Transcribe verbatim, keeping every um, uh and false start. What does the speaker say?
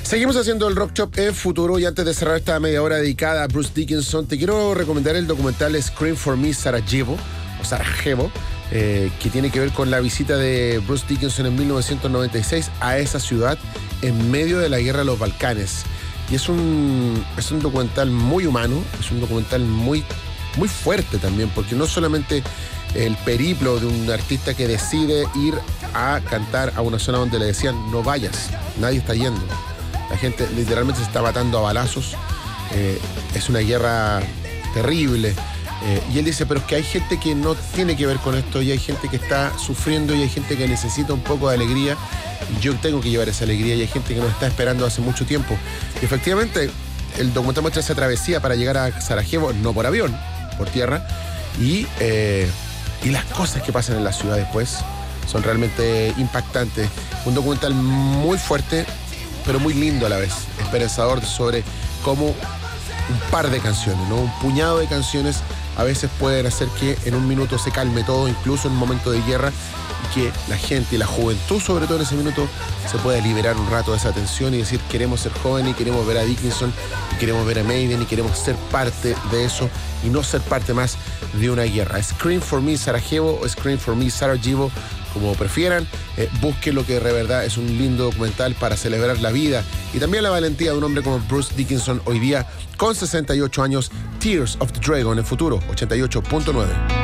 Seguimos haciendo el Rock Shop en futuro y antes de cerrar esta media hora dedicada a Bruce Dickinson, te quiero recomendar el documental Scream for Me Sarajevo, o Sarajevo, eh, que tiene que ver con la visita de Bruce Dickinson en mil novecientos noventa y seis a esa ciudad en medio de la guerra de los Balcanes. Y es un, es un documental muy humano, es un documental muy, muy fuerte también, porque no solamente el periplo de un artista que decide ir a cantar a una zona donde le decían no vayas, nadie está yendo. La gente literalmente se está matando a balazos. Eh, es una guerra terrible. Eh, y él dice, pero es que hay gente que no tiene que ver con esto y hay gente que está sufriendo y hay gente que necesita un poco de alegría y yo tengo que llevar esa alegría y hay gente que nos está esperando hace mucho tiempo. Y efectivamente, el documental muestra esa travesía para llegar a Sarajevo, no por avión, por tierra, y, eh, y las cosas que pasan en la ciudad después son realmente impactantes. Un documental muy fuerte, pero muy lindo a la vez, esperanzador sobre cómo un par de canciones, ¿no? Un puñado de canciones a veces pueden hacer que en un minuto se calme todo, incluso en un momento de guerra, y que la gente y la juventud, sobre todo en ese minuto, se pueda liberar un rato de esa tensión y decir queremos ser jóvenes y queremos ver a Dickinson y queremos ver a Maiden y queremos ser parte de eso y no ser parte más de una guerra. Scream for Me Sarajevo o Scream for Me Sarajevo, como prefieran, eh, busquen lo que de verdad es un lindo documental para celebrar la vida y también la valentía de un hombre como Bruce Dickinson hoy día con sesenta y ocho años. Tears of the Dragon en futuro ochenta y ocho punto nueve.